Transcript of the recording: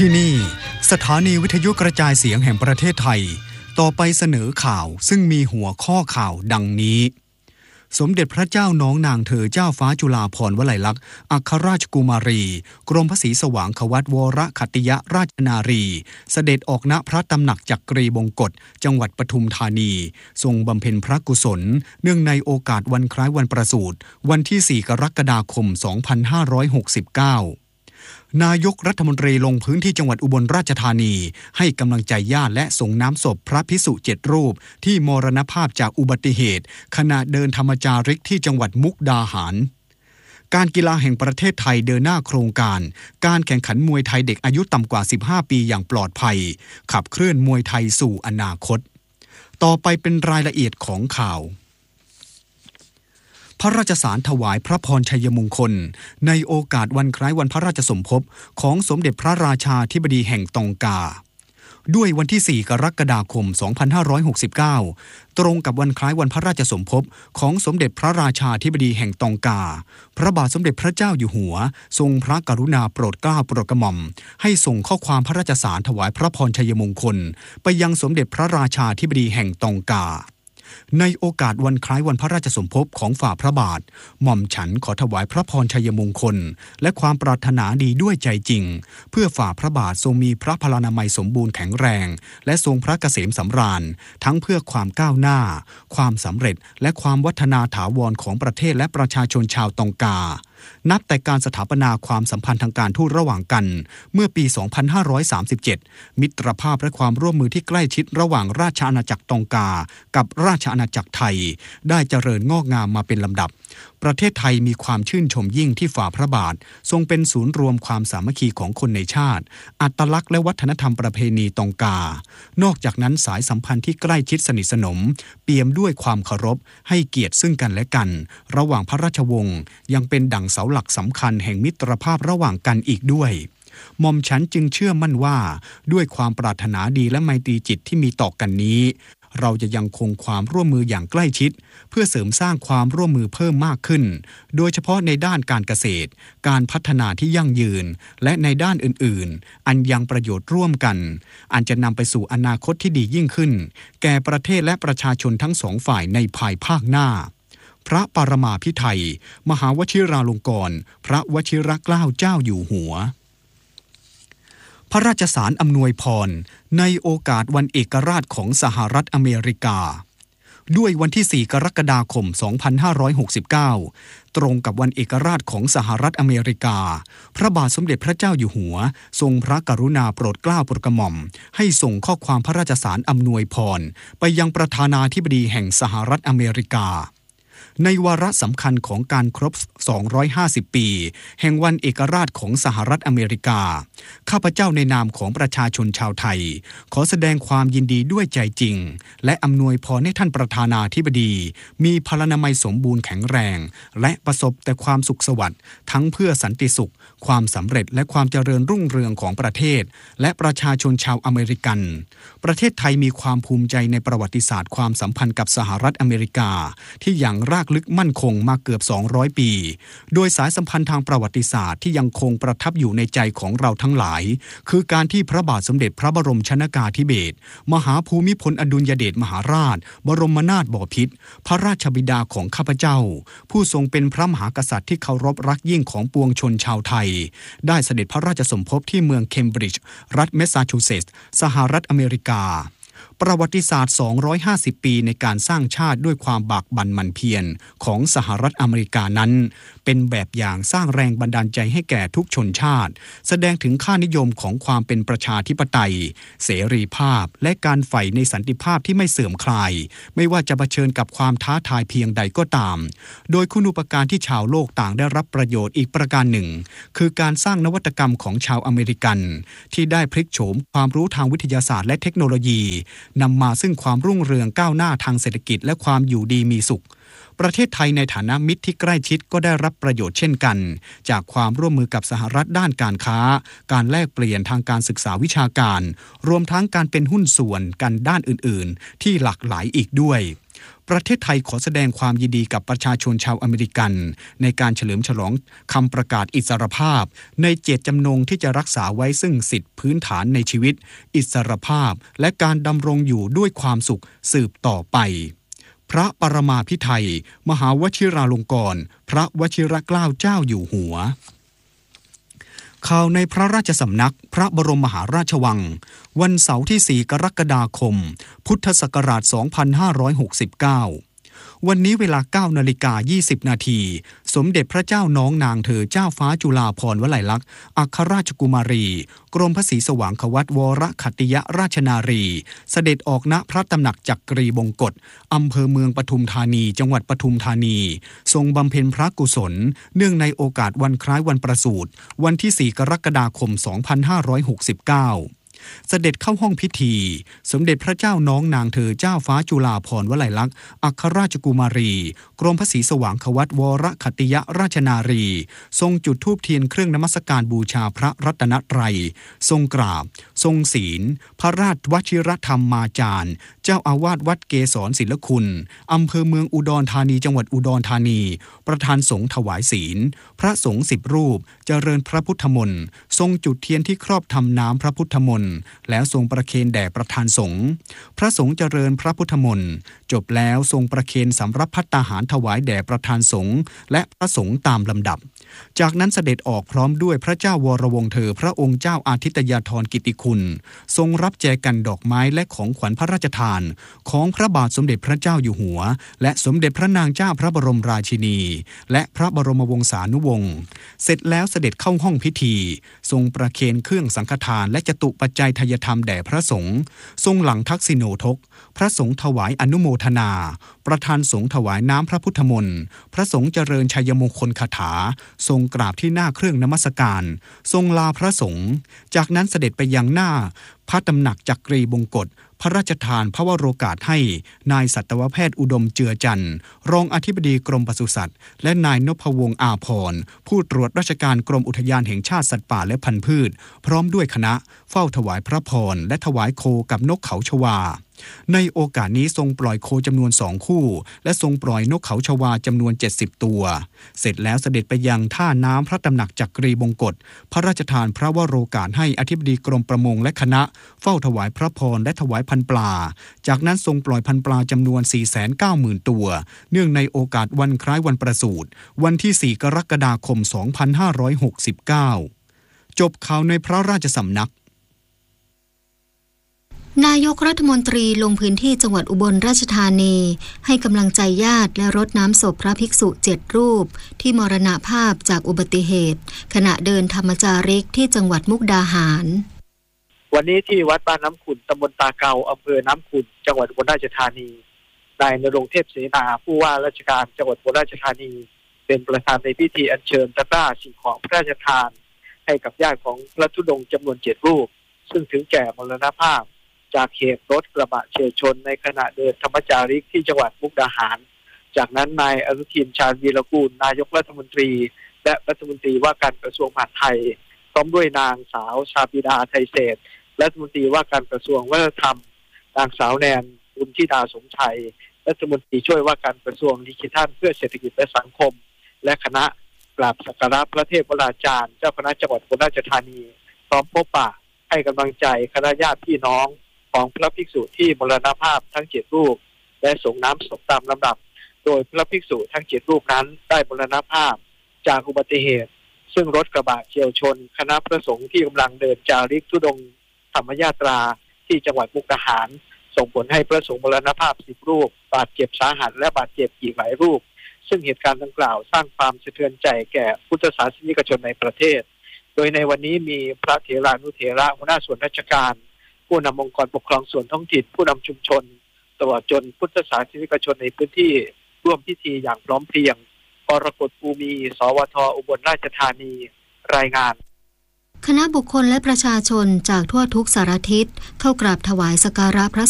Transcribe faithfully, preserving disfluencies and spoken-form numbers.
ที่นี่สถานีวิทยุกระจายเสียงแห่งประเทศไทยต่อไปเสนอข่าวซึ่งมีหัวข้อข่าวดังนี้สมเด็จพระเจ้าน้องนางเธอเจ้าฟ้าจุฬาภรณ์วลัยลักษณ์อัครราชกุมารีกรมพระศรีสว่างควัตวรขัตติยราชนารีเสด็จออกณพระตำหนักจักรีบงกฎจังหวัดปทุมธานีทรงบำเพ็ญพระกุศลเนื่องในโอกาสวันคล้ายวันประสูติวันที่สี่กรกฎาคมสองพันห้าร้อยหกสิบเก้านายกรัฐมนตรีลงพื้นที่จังหวัดอุบลราชธานีให้กำลังใจญาติและส่งน้ำศพพระภิกษุเจ็ดรูปที่มรณภาพจากอุบัติเหตุขณะเดินธรรมจาริกที่จังหวัดมุกดาหารการกีฬาแห่งประเทศไทยเดินหน้าโครงการการแข่งขันมวยไทยเด็กอายุต่ำกว่าสิบห้าปีอย่างปลอดภัยขับเคลื่อนมวยไทยสู่อนาคตต่อไปเป็นรายละเอียดของข่าวพระราชสารถวายพระพรชัยมงคลในโอกาสวันคล้ายวันพระราชสมภพของสมเด็จพระราชาธิบดีแห่งตองกาด้วยวันที่สี่กรกฎาคมสองพันห้าร้อยหกสิบเก้าตรงกับวันคล้ายวันพระราชสมภพของสมเด็จพระราชาธิบดีแห่งตองกาพระบาทสมเด็จพระเจ้าอยู่หัวทรงพระกรุณาโปรดเกล้าโปรดกระหม่อมให้ส่งข้อความพระราชสารถวายพระพรชัยมงคลไปยังสมเด็จพระราชาธิบดีแห่งตองกาในโอกาสวันคล้ายวันพระราชสมภพของฝ่าพระบาทหม่อมฉันขอถวายพระพรชัยมงคลและความปรารถนาดีด้วยใจจริงเพื่อฝ่าพระบาททรงมีพระพลานามัยสมบูรณ์แข็งแรงและทรงพระเกษมสำราญทั้งเพื่อความก้าวหน้าความสำเร็จและความวัฒนาถาวรของประเทศและประชาชนชาวตองกานับแต่การสถาปนาความสัมพันธ์ทางการทูตระหว่างกันเมื่อปี สองพันห้าร้อยสามสิบเจ็ด มิตรภาพและความร่วมมือที่ใกล้ชิดระหว่างราชอาณาจักรตองกากับราชอาณาจักรไทยได้เจริญงอกงามมาเป็นลำดับประเทศไทยมีความชื่นชมยิ่งที่ฝ่าพระบาททรงเป็นศูนย์รวมความสามัคคีของคนในชาติอัตลักษณ์และวัฒนธรรมประเพณีตองกานอกจากนั้นสายสัมพันธ์ที่ใกล้ชิดสนิทสนมเปี่ยมด้วยความเคารพให้เกียรติซึ่งกันและกันระหว่างพระราชวงศ์ยังเป็นดั่งเสาหลักสำคัญแห่งมิตรภาพระหว่างกันอีกด้วยหม่อมฉันจึงเชื่อมั่นว่าด้วยความปรารถนาดีและไมตรีจิตที่มีต่อกันนี้เราจะยังคงความร่วมมืออย่างใกล้ชิดเพื่อเสริมสร้างความร่วมมือเพิ่มมากขึ้นโดยเฉพาะในด้านการเกษตรการพัฒนาที่ยั่งยืนและในด้านอื่นๆอันยังประโยชน์ร่วมกันอันจะนำไปสู่อนาคตที่ดียิ่งขึ้นแก่ประเทศและประชาชนทั้งสองฝ่ายในภายภาคหน้าพระปรมาภิไธยมหาวชิราลงกรณ์พระวชิรเกล้าเจ้าอยู่หัวพระราชสารอำนวยพรในโอกาสวันเอกราชของสหรัฐอเมริกาด้วยวันที่สี่กรกฎาคมสองพันห้าร้อยหกสิบเก้าตรงกับวันเอกราชของสหรัฐอเมริกาพระบาทสมเด็จพระเจ้าอยู่หัวทรงพระกรุณาโปรดเกล้าโปรดกระหม่อมให้ส่งข้อความพระราชสารอำนวยพรไปยังประธานาธิบดีแห่งสหรัฐอเมริกาในวาระสำคัญของการครบสองร้อยห้าสิบปีแห่งวันเอกราชของสหรัฐอเมริกาข้าพเจ้าในนามของประชาชนชาวไทยขอแสดงความยินดีด้วยใจจริงและอำนวยพรให้ท่านประธานาธิบดีมีพลานามัยสมบูรณ์แข็งแรงและประสบแต่ความสุขสวัสดิ์ทั้งเพื่อสันติสุขความสำเร็จและความเจริญรุ่งเรืองของประเทศและประชาชนชาวอเมริกันประเทศไทยมีความภูมิใจในประวัติศาสตร์ความสัมพันธ์กับสหรัฐอเมริกาที่อย่างรากลึกมั่นคงมาเกือบสองร้อยปีโดยสายสัมพันธ์ทางประวัติศาสตร์ที่ยังคงประทับอยู่ในใจของเราทั้งหลายคือการที่พระบาทสมเด็จพระบรมชนกาธิเบศรมหาภูมิพลอดุลยเดชมหาราชบรมนาถบพิตรพระราชบิดาของข้าพเจ้าผู้ทรงเป็นพระมหากษัตริย์ที่เคารพรักยิ่งของปวงชนชาวไทยได้เสด็จพระราชสมภพที่เมืองเคมบริดจ์รัฐแมสซาชูเซตส์สหรัฐอเมริกาประวัติศาสตร์สองร้อยห้าสิบปีในการสร้างชาติด้วยความบากบั่นหมั่นเพียรของสหรัฐอเมริกานั้นเป็นแบบอย่างสร้างแรงบันดาลใจให้แก่ทุกชนชาติแสดงถึงค่านิยมของความเป็นประชาธิปไตยเสรีภาพและการใฝ่ในสันติภาพที่ไม่เสื่อมคลายไม่ว่าจะเผชิญกับความท้าทายเพียงใดก็ตามโดยคุณูปการที่ชาวโลกต่างได้รับประโยชน์อีกประการหนึ่งคือการสร้างนวัตกรรมของชาวอเมริกันที่ได้พลิกโฉมความรู้ทางวิทยาศาสตร์และเทคโนโลยีนำมาซึ่งความรุ่งเรืองก้าวหน้าทางเศรษฐกิจและความอยู่ดีมีสุขปประเทศไทยในฐานะมิตรที่ใกล้ชิดก็ได้รับประโยชน์เช่นกันจากความร่วมมือกับสหรัฐด้านการค้าการแลกเปลี่ยนทางการศึกษาวิชาการรวมทั้งการเป็นหุ้นส่วนกันด้านอื่นๆที่หลากหลายอีกด้วยประเทศไทยขอแสดงความยินดีกับประชาชนชาวอเมริกันในการเฉลิมฉลองคำประกาศอิสรภาพในเจตจำนงที่จะรักษาไว้ซึ่งสิทธิพื้นฐานในชีวิตอิสรภาพและการดำรงอยู่ด้วยความสุขสืบต่อไปพระปรมาภิไธยมหาวชิราลงกรณ์พระวชิรเกล้าเจ้าอยู่หัวข่าวในพระราชสำนักพระบรมมหาราชวังวันเสาร์ที่สี่กรกฎาคมพุทธศักราชสองพันห้าร้อยหกสิบเก้าวันนี้เวลา เก้านาฬิกายี่สิบนาทีสมเด็จพระเจ้าน้องนางเธอเจ้าฟ้าจุฬาภรณ์วลัยลักษณ์อัครราชกุมารีกรมพระศรีสว่างควัตวรขัตติยราชนารีเสด็จออกณพระตำหนักจักรีบงกฎอำเภอเมืองปทุมธานีจังหวัดปทุมธานีทรงบำเพ็ญพระกุศลเนื่องในโอกาสวันคล้ายวันประสูติวันที่สี่กรกฎาคมสองพันห้าร้อยหกสิบเก้าเสด็จเข้าห้องพิธีสมเด็จพระเจ้าน้องนางเธอเจ้าฟ้าจุฬาภรณ์วลัยลักษณ์อัครราชกุมารีกรมพระศรีสว่างควัตวรขัตติยราชนารีทรงจุดธูปเทียนเครื่องนมัสการบูชาพระรัตนตรัยทรงกราบทรงศีลพระราชวชิรธรรมมาจารย์เจ้าอาวาสวัดเกศรศิลคุณอำเภอเมืองอุดรธานีจังหวัดอุดรธานีประธานสงฆ์ถวายศีลพระสงฆ์สิบรูปเจริญพระพุทธมนต์ทรงจุดเทียนที่ครอบทำน้ำพระพุทธมนต์แล้วทรงประเคนแด่ประธานสงฆ์พระสงฆ์เจริญพระพุทธมนต์จบแล้วทรงประเคนสำรับภัตตาหารถวายแด่ประธานสงฆ์และพระสงฆ์ตามลำดับจากนั้นเสด็จออกพร้อมด้วยพระเจ้าวรวงศ์เธอพระองค์เจ้าอาทิตยาธรกิติคุณทรงรับแจกันดอกไม้และของขวัญพระราชทานของพระบาทสมเด็จพระเจ้าอยู่หัวและสมเด็จพระนางเจ้าพระบรมราชินีและพระบรมวงศานุวงศ์เสร็จแล้วเสด็จเข้าห้องพิธีทรงประเคนเครื่องสังฆทานและจตุปัจจัยทายธรรมแด่พระสงฆ์ทรงหลังทักษิโนทกพระสงฆ์ถวายอนุโมทนาประธานสงฆ์ถวายน้ำพระพุทธมนต์พระสงฆ์เจริญชัยมงคลคาถาทรงกราบที่หน้าเครื่องนมัสการทรงลาพระสงฆ์จากนั้นเสด็จไปยังหน้าพระตำหนักจักรีบงกฎพระราชทานพระวโรกาสให้นายสัตวแพทย์อุดมเจือจันทร์รองอธิบดีกรมปศุสัตว์และนายนพวงศ์อาภรณ์ผู้ตรวจราชการกรมอุทยานแห่งชาติสัตว์ป่าและพันธุ์พืชพร้อมด้วยคณะเฝ้าถวายพระพรและถวายโคกับนกเขาชวาในโอกาสนี้ทรงปล่อยโคจำนวนสองคู่และทรงปล่อยนกเขาชวาจำนวนเจ็ดสิบตัวเสร็จแล้วเสด็จไปยังท่าน้ำพระตำหนักจักรีบงกฎพระราชทานพระวโรกาสให้อธิบดีกรมประมงและคณะเฝ้าถวายพระพรและถวายพันปลาจากนั้นทรงปล่อยพันปลาจำนวน สี่แสนเก้าหมื่น ตัวเนื่องในโอกาสวันคล้ายวันประสูติวันที่สี่กรกฎาคมสองพันห้าร้อยหกสิบเก้าจบข่าวในพระราชสำนักนายกรัฐมนตรีลงพื้นที่จังหวัดอุบลราชธานีให้กำลังใจญาติและรดน้ำศพพระภิกษุเจ็ดรูปที่มรณภาพจากอุบัติเหตุขณะเดินธรรมจาริกที่จังหวัดมุกดาหารวันนี้ที่วัดบ้านน้ำขุ่นตำบลตาเกาอำเภอน้ำขุ่นจังหวัดอุบลราชธานีนายณรงค์เทพเสนาผู้ว่าราชการจังหวัดอุบลราชธานีเป็นประธานในพิธีอัญเชิญตะกร้าสิ่งของพระราชทานให้กับญาติของพระธุดงค์จำนวนเจ็ดรูปซึ่งถึงแก่มรณภาพจากเหตุรถกระบะเฉี่ยวชนในขณะเดินธรรมจาริกที่จังหวัดมุกดาหารจากนั้นนายอนุทินชาญวีรกูลนายกรัฐมนตรีและรัฐมนตรีว่าการกระทรวงมหาดไทยพร้อมด้วยนางสาวชาปิดาไทยเศรษฐ์รัฐมนตรีว่าการกระทรวงวัฒนธรรมนางสาวแนนบุญธิดาสมชัยรัฐมนตรีช่วยว่าการกระทรวงดิจิทัลเพื่อเศรษฐกิจและสังคมและคณะกราบสักการะพระเทพวราจารย์เจ้าคณะจังหวัดอุบลราชธานีพร้อมพบปะให้กำลังใจคณะญาติพี่น้องของพระภิกษุที่มรณภาพทั้งเจ็ดรูปและส่งน้ำศพตามลำดับโดยพระภิกษุทั้งเจ็ดรูปนั้นได้มรณภาพจากอุบัติเหตุซึ่งรถกระบะเฉี่ยวชนคณะพระสงฆ์ที่กำลังเดินจาริกธุดงค์ธรรมยาตราที่จังหวัดมุกดาหารส่งผลให้พระสงฆ์มรณภาพสิบรูปบาดเจ็บสาหัสและบาดเจ็บอีกหลายรูปซึ่งเหตุการณ์ดังกล่าวสร้างความสะเทือนใจแก่พุทธศาสนิกชนในประเทศโดยในวันนี้มีพระเถรานุเถระหัวหน้าส่วนราชการผู้นำองค์กรปกครองส่วนท้องถิ่นผู้นำชุมชนตลอดจนพุทธศาสนิกชนในพื้นที่ร่วมพิธีอย่างพร้อมเพรียงกรกฎภูมิสวทอุบลราชธานีรายงานคณะบุคคลและประชาชนจากทั่วทุกสารทิศเข้ากราบถวายสักการะพระ